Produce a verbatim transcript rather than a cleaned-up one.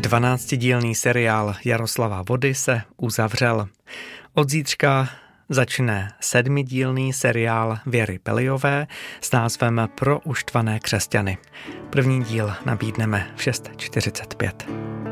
dvanáctidílný seriál Jaroslava Vody se uzavřel. Od zítřka začne sedmidílný seriál Věry Peliové s názvem Pro uštvané křesťany. První díl nabídneme v šest čtyřicet pět.